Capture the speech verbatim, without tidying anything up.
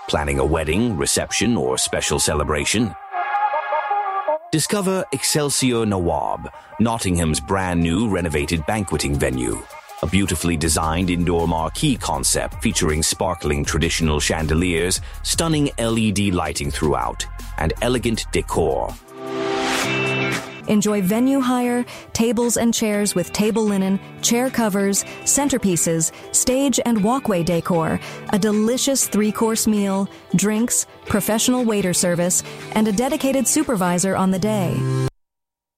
Planning a wedding, reception, or special celebration? Discover Excelsior Nawab, Nottingham's brand new renovated banqueting venue. A beautifully designed indoor marquee concept featuring sparkling traditional chandeliers, stunning L E D lighting throughout, and elegant decor. Enjoy venue hire, tables and chairs with table linen, chair covers, centerpieces, stage and walkway decor, a delicious three-course meal, drinks, professional waiter service, and a dedicated supervisor on the day.